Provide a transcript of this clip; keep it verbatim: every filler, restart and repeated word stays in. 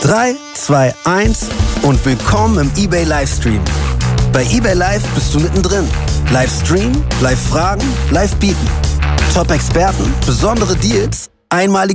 drei, zwei, eins und willkommen im eBay Livestream. Bei eBay Live bist du mittendrin. Livestream, Live-Fragen, Live-Bieten. Top-Experten, besondere Deals, einmalige